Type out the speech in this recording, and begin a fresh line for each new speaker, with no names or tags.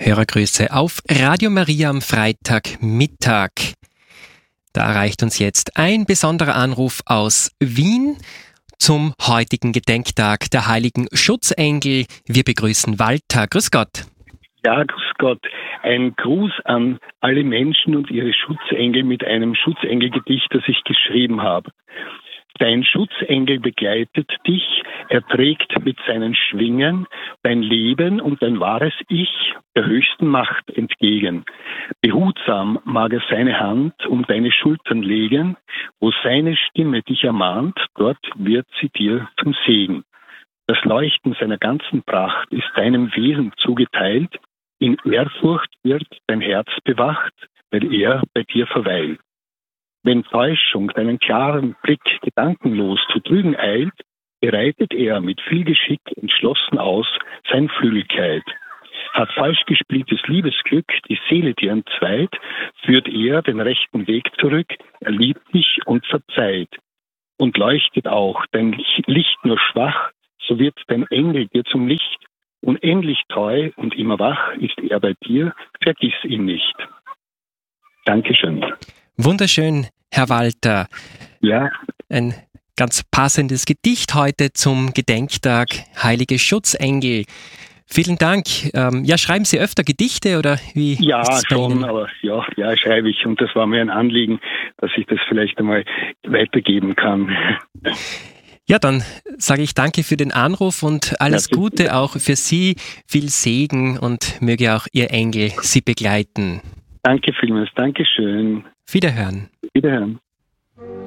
Hörergrüße auf Radio Maria am Freitagmittag. Da erreicht uns jetzt ein besonderer Anruf aus Wien zum heutigen Gedenktag der heiligen Schutzengel. Wir begrüßen Walter. Grüß Gott.
Ja, grüß Gott. Ein Gruß an alle Menschen und ihre Schutzengel mit einem Schutzengelgedicht, das ich geschrieben habe. Dein Schutzengel begleitet dich, er trägt mit seinen Schwingen dein Leben und dein wahres Ich der höchsten Macht entgegen. Behutsam mag er seine Hand um deine Schultern legen, wo seine Stimme dich ermahnt, dort wird sie dir zum Segen. Das Leuchten seiner ganzen Pracht ist deinem Wesen zugeteilt, in Ehrfurcht wird dein Herz bewacht, weil er bei dir verweilt. Wenn Täuschung deinen klaren Blick gedankenlos zu trügen eilt, bereitet er mit viel Geschick entschlossen aus sein Flügelkleid. Hat falsch gespieltes Liebesglück die Seele dir entzweit, führt er den rechten Weg zurück, er liebt dich und verzeiht. Und leuchtet auch dein Licht nur schwach, so wird dein Engel dir zum Licht. Unendlich treu und immer wach ist er bei dir, vergiss ihn nicht. Dankeschön.
Wunderschön, Herr Walter.
Ja.
Ein ganz passendes Gedicht heute zum Gedenktag Heilige Schutzengel. Vielen Dank. Schreiben Sie öfter Gedichte oder wie?
Ja, schon, aber ja, schreibe ich. Und das war mir ein Anliegen, dass ich das vielleicht einmal weitergeben kann.
Ja, dann sage ich danke für den Anruf und alles Gute auch für Sie. Viel Segen und möge auch Ihr Engel Sie begleiten.
Danke vielmals. Dankeschön.
Wiederhören.
Wiederhören.